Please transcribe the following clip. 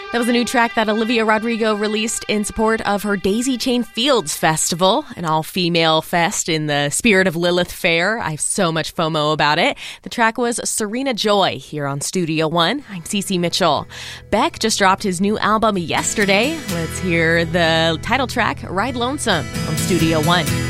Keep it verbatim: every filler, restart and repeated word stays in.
That was a new track that Olivia Rodrigo released in support of her Daisy Chain Fields Festival, an all-female fest in the spirit of Lilith Fair. I have so much FOMO about it. The track was Serena Joy here on Studio One. I'm Cece Mitchell. Beck just dropped his new album yesterday. Let's hear the title track, Ride Lonesome, on Studio One.